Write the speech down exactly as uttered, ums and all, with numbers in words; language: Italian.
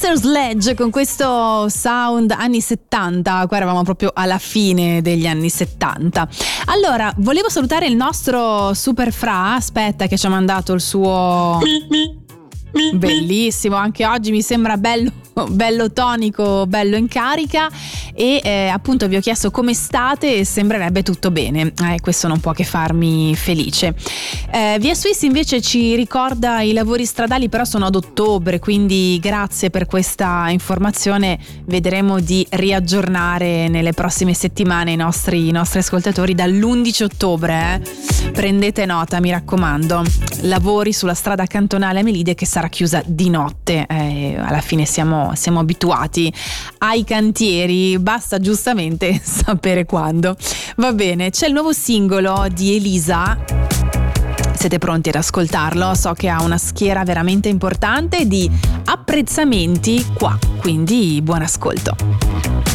mister Sledge con questo sound anni settanta. Qua eravamo proprio alla fine degli anni settanta. Allora, volevo salutare il nostro super fra. Aspetta che ci ha mandato il suo bellissimo, anche oggi mi sembra bello bello tonico, bello in carica. E eh, appunto vi ho chiesto come state e sembrerebbe tutto bene, eh, questo non può che farmi felice. eh, Via Swiss invece ci ricorda i lavori stradali, però sono ad ottobre, quindi grazie per questa informazione. Vedremo di riaggiornare nelle prossime settimane i nostri, i nostri ascoltatori dall'undici ottobre, eh. Prendete nota, mi raccomando, lavori sulla strada cantonale Amelide che sarà chiusa di notte. eh, alla fine siamo, siamo abituati ai cantieri, basta giustamente sapere quando. Va bene, c'è il nuovo singolo di Elisa. Siete pronti ad ascoltarlo? So che ha una schiera veramente importante di apprezzamenti qua, quindi buon ascolto.